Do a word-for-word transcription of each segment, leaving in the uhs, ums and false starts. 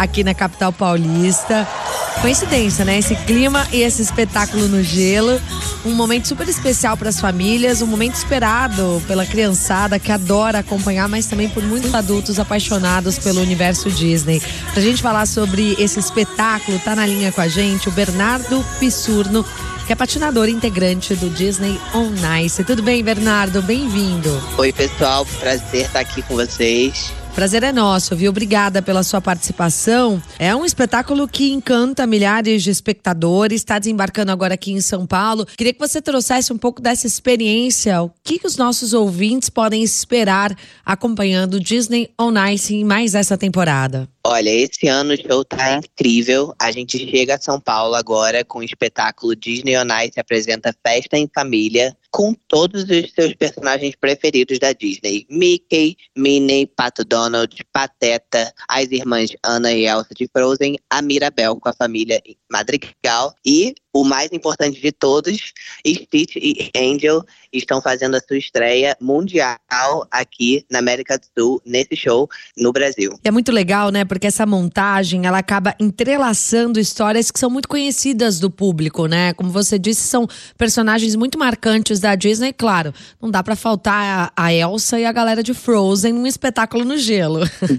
aqui na capital paulista. Coincidência, né? Esse clima e esse espetáculo no gelo. Um momento super especial para as famílias, um momento esperado pela criançada que adora acompanhar, mas também por muitos adultos apaixonados pelo universo Disney. Pra gente falar sobre esse espetáculo, tá na linha com a gente o Bernardo Pissurno, que é patinador integrante do Disney on Ice. Tudo bem, Bernardo? Bem-vindo. Oi, pessoal. Prazer estar aqui com vocês. Prazer é nosso, viu? Obrigada pela sua participação. É um espetáculo que encanta milhares de espectadores, está desembarcando agora aqui em São Paulo. Queria que você trouxesse um pouco dessa experiência. O que, que os nossos ouvintes podem esperar acompanhando o Disney on Ice em mais essa temporada? Olha, esse ano o show tá incrível. A gente chega a São Paulo agora com o espetáculo Disney on Ice apresenta Festa em Família, com todos os seus personagens preferidos da Disney. Mickey, Minnie, Pato Donald, Pateta, as irmãs Anna e Elsa de Frozen, a Mirabel com a família Madrigal e, o mais importante de todos, Stitch e Angel estão fazendo a sua estreia mundial aqui na América do Sul, nesse show no Brasil. É muito legal, né? Porque essa montagem, ela acaba entrelaçando histórias que são muito conhecidas do público, né? Como você disse, são personagens muito marcantes da Disney. Claro, não dá pra faltar a, a Elsa e a galera de Frozen num espetáculo no gelo.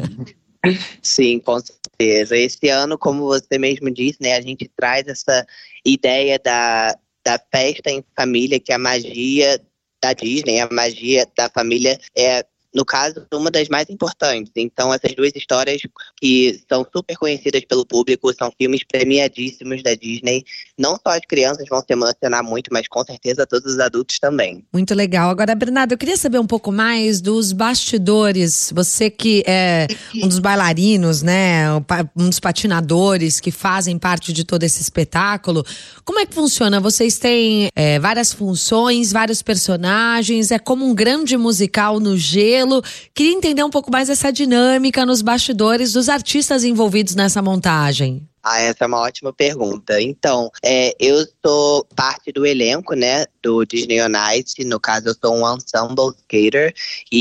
Sim, com certeza. Esse ano, como você mesmo disse, né, a gente traz essa ideia da, da festa em família, que é a magia da Disney, a magia da família é, no caso, uma das mais importantes. Então, essas duas histórias que são super conhecidas pelo público, são filmes premiadíssimos da Disney. Não só as crianças vão se emocionar muito, mas com certeza todos os adultos também. Muito legal. Agora, Bernardo, eu queria saber um pouco mais dos bastidores. Você que é um dos bailarinos, né, um dos patinadores que fazem parte de todo esse espetáculo. Como é que funciona? Vocês têm é, várias funções, vários personagens, é como um grande musical no gelo. Queria entender um pouco mais essa dinâmica nos bastidores dos artistas envolvidos nessa montagem. Ah, essa é uma ótima pergunta. Então, é, eu sou parte do elenco, né, do Disney on Ice. No caso, eu sou um ensemble skater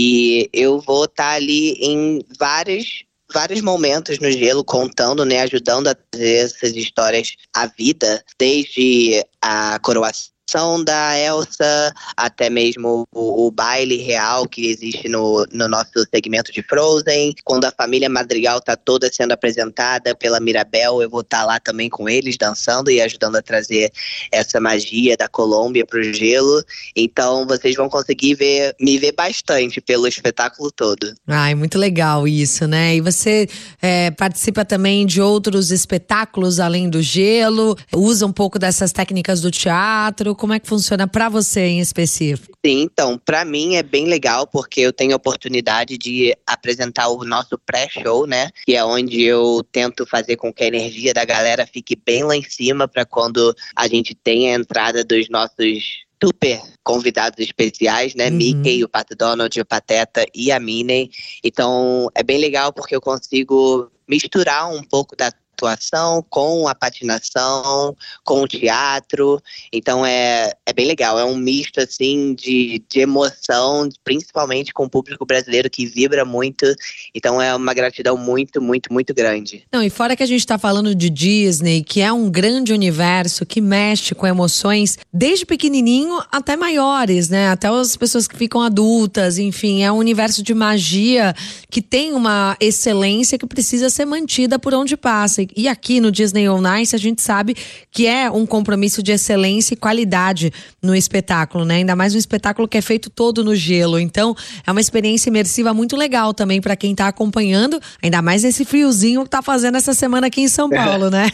e eu vou estar ali em vários vários momentos no gelo, contando, né, ajudando a trazer essas histórias à vida, desde a coroação da Elsa, até mesmo o, o baile real que existe no, no nosso segmento de Frozen. Quando a família Madrigal tá toda sendo apresentada pela Mirabel, eu vou estar lá também com eles, dançando e ajudando a trazer essa magia da Colômbia pro gelo. Então vocês vão conseguir ver, me ver bastante pelo espetáculo todo. Ai, muito legal isso, né? E você é, participa também de outros espetáculos além do gelo, usa um pouco dessas técnicas do teatro. Como é que funciona para você em específico? Sim, então, para mim é bem legal porque eu tenho a oportunidade de apresentar o nosso pré-show, né? Que é onde eu tento fazer com que a energia da galera fique bem lá em cima para quando a gente tem a entrada dos nossos super convidados especiais, né? Uhum. Mickey, o Pato Donald, o Pateta e a Minnie. Então, é bem legal porque eu consigo misturar um pouco da atuação com a patinação, com o teatro. Então é, é bem legal, é um misto assim de, de emoção, principalmente com o público brasileiro que vibra muito. Então é uma gratidão muito, muito, muito grande. Não, e fora que a gente tá falando de Disney, que é um grande universo que mexe com emoções desde pequenininho até maiores, né? Até as pessoas que ficam adultas, enfim, é um universo de magia que tem uma excelência que precisa ser mantida por onde passa. E aqui no Disney on Ice a gente sabe que é um compromisso de excelência e qualidade no espetáculo, né? Ainda mais um espetáculo que é feito todo no gelo. Então é uma experiência imersiva muito legal também para quem tá acompanhando, ainda mais nesse friozinho que tá fazendo essa semana aqui em São Paulo, né?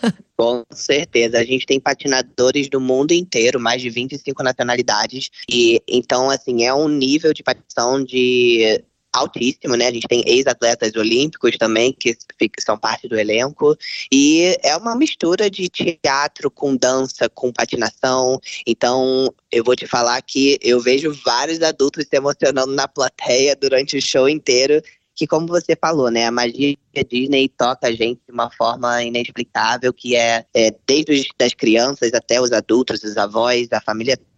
Com certeza, a gente tem patinadores do mundo inteiro, mais de vinte e cinco nacionalidades. E então, assim, é um nível de patinação de altíssimo, né? A gente tem ex-atletas olímpicos também que são parte do elenco e é uma mistura de teatro com dança, com patinação. Então eu vou te falar que eu vejo vários adultos se emocionando na plateia durante o show inteiro, que como você falou, né? A magia Disney toca a gente de uma forma inexplicável, que é, é desde as das crianças até os adultos, os avós, a família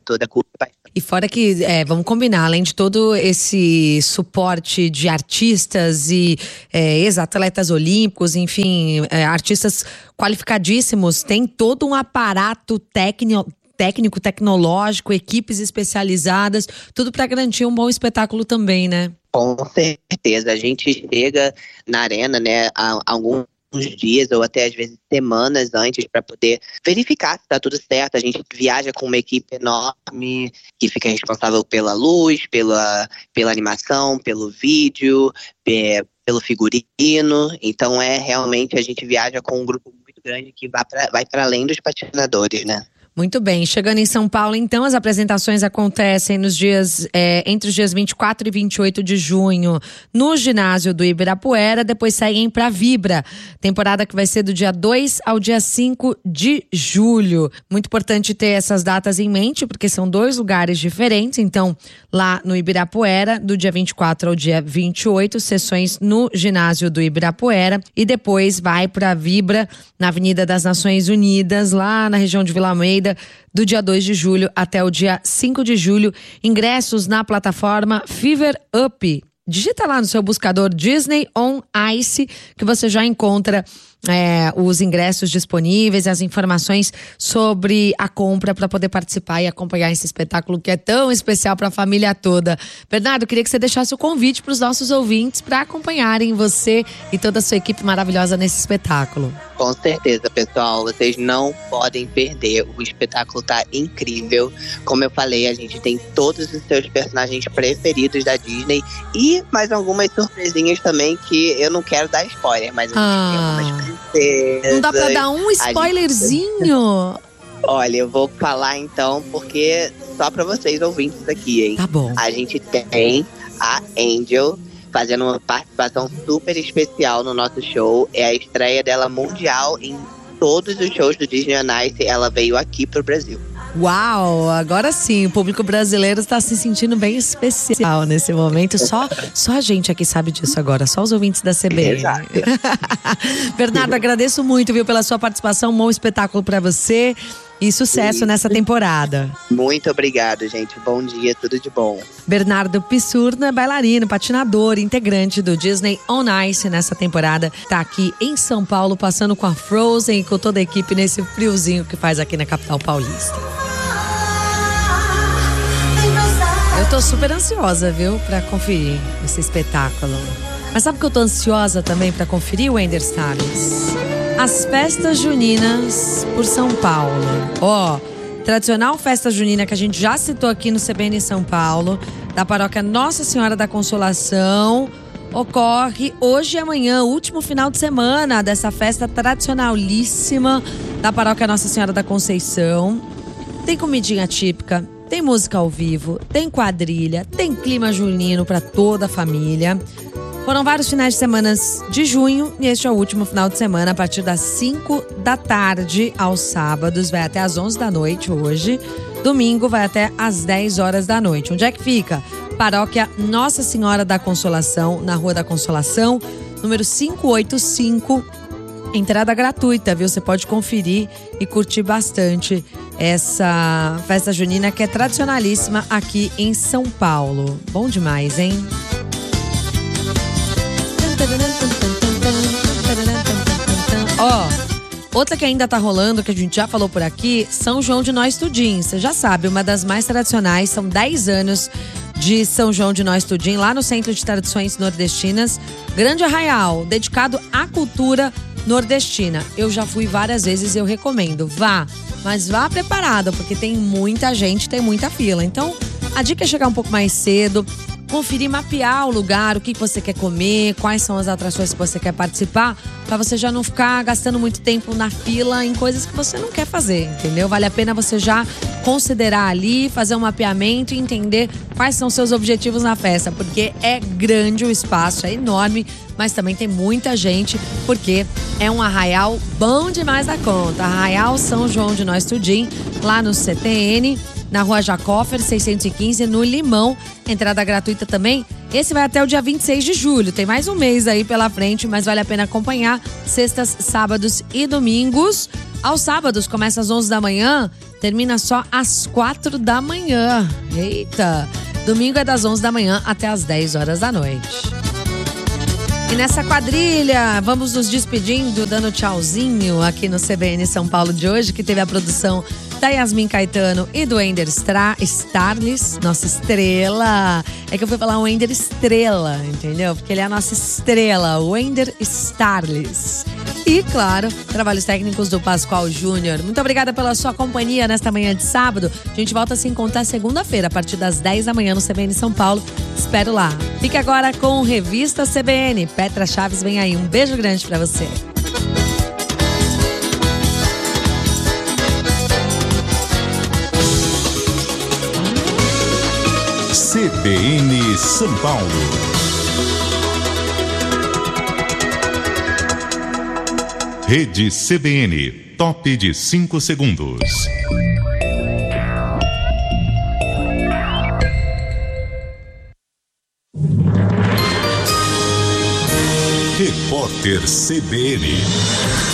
toda, curto bastante. E fora que, é, vamos combinar, além de todo esse suporte de artistas e é, ex-atletas olímpicos, enfim, é, artistas qualificadíssimos, tem todo um aparato técnico, técnico, tecnológico, equipes especializadas, tudo para garantir um bom espetáculo também, né? Com certeza, a gente chega na arena, né, há alguns dias ou até às vezes semanas antes para poder verificar se está tudo certo. A gente viaja com uma equipe enorme que fica responsável pela luz, pela, pela animação, pelo vídeo, é, pelo figurino. Então é realmente, a gente viaja com um grupo muito grande que vai para vai para além dos patinadores, né? Muito bem, chegando em São Paulo, então, as apresentações acontecem nos dias, é, entre os dias vinte e quatro e vinte e oito de junho, no ginásio do Ibirapuera, depois seguem para Vibra, temporada que vai ser do dia dois ao dia cinco de julho. Muito importante ter essas datas em mente, porque são dois lugares diferentes, então, lá no Ibirapuera, do dia vinte e quatro ao dia vinte e oito, sessões no ginásio do Ibirapuera, e depois vai para Vibra, na Avenida das Nações Unidas, lá na região de Vila Almeida, do dia dois de julho até o dia cinco de julho. Ingressos na plataforma Fever Up. Digita lá no seu buscador Disney on Ice que você já encontra é, os ingressos disponíveis, as informações sobre a compra para poder participar e acompanhar esse espetáculo que é tão especial para a família toda. Bernardo, queria que você deixasse o convite para os nossos ouvintes para acompanharem você e toda a sua equipe maravilhosa nesse espetáculo. Com certeza, pessoal, vocês não podem perder. O espetáculo tá incrível. Como eu falei, a gente tem todos os seus personagens preferidos da Disney e mais algumas surpresinhas também que eu não quero dar spoiler, mas a gente ah, tem algumas princesas. Não dá pra dar um spoilerzinho? Gente... Olha, eu vou falar então, porque só pra vocês ouvintes aqui, hein? Tá bom. A gente tem a Angel fazendo uma participação super especial no nosso show. É a estreia dela mundial em todos os shows do Disney on Ice. Ela veio aqui pro Brasil. Uau, agora sim, o público brasileiro está se sentindo bem especial nesse momento. Só, só a gente aqui sabe disso agora, só os ouvintes da C B N. Exato. Bernardo, agradeço muito, viu, pela sua participação. Um bom espetáculo para você e sucesso Sim. nessa temporada. Muito obrigado, gente. Bom dia, tudo de bom. Bernardo Pissurna, bailarino, patinador, integrante do Disney on Ice nessa temporada. Tá aqui em São Paulo, passando com a Frozen e com toda a equipe nesse friozinho que faz aqui na capital paulista. Eu tô super ansiosa, viu, pra conferir esse espetáculo. Mas sabe que eu tô ansiosa também pra conferir, Wender Salles? As festas juninas por São Paulo. Ó, oh, tradicional festa junina que a gente já citou aqui no C B N São Paulo, da paróquia Nossa Senhora da Consolação, ocorre hoje e amanhã, último final de semana dessa festa tradicionalíssima da paróquia Nossa Senhora da Conceição. Tem comidinha típica, tem música ao vivo, tem quadrilha, tem clima junino para toda a família. Foram vários finais de semana de junho e este é o último final de semana a partir das cinco da tarde aos sábados. Vai até às onze da noite hoje. Domingo vai até às dez horas da noite. Onde é que fica? Paróquia Nossa Senhora da Consolação, na Rua da Consolação, número quinhentos e oitenta e cinco. Entrada gratuita, viu? Você pode conferir e curtir bastante essa festa junina que é tradicionalíssima aqui em São Paulo. Bom demais, hein? Ó, oh, outra que ainda tá rolando, que a gente já falou por aqui, São João de Nós Tudim. Você já sabe, uma das mais tradicionais, são dez anos de São João de Nós Tudim, lá no Centro de Tradições Nordestinas. Grande arraial, dedicado à cultura nordestina. Eu já fui várias vezes e eu recomendo. Vá, mas vá preparada, porque tem muita gente, tem muita fila. Então, a dica é chegar um pouco mais cedo, conferir, mapear o lugar, o que você quer comer, quais são as atrações que você quer participar, para você já não ficar gastando muito tempo na fila em coisas que você não quer fazer, entendeu? Vale a pena você já considerar ali, fazer um mapeamento e entender quais são os seus objetivos na festa, porque é grande o espaço, é enorme, mas também tem muita gente, porque é um arraial bom demais da conta. Arraial São João de Nós Tudim, lá no C T N, na Rua Jacófer, seiscentos e quinze, no Limão. Entrada gratuita também. Esse vai até o dia vinte e seis de julho. Tem mais um mês aí pela frente, mas vale a pena acompanhar. Sextas, sábados e domingos. Aos sábados, começa às onze da manhã termina só às quatro da manhã. Eita! Domingo é das onze da manhã até às dez horas da noite. E nessa quadrilha, vamos nos despedindo, dando tchauzinho aqui no C B N São Paulo de hoje, que teve a produção da Yasmin Caetano e do Ender Stra- Starles, nossa estrela. É que eu fui falar o Ender Estrela, entendeu? Porque ele é a nossa estrela, o Ender Starles. E, claro, trabalhos técnicos do Pascoal Júnior. Muito obrigada pela sua companhia nesta manhã de sábado. A gente volta a se encontrar segunda-feira, a partir das dez da manhã no C B N São Paulo. Espero lá. Fique agora com Revista C B N. Petra Chaves vem aí. Um beijo grande pra você. C B N São Paulo. Rede C B N, top de cinco segundos. Repórter C B N.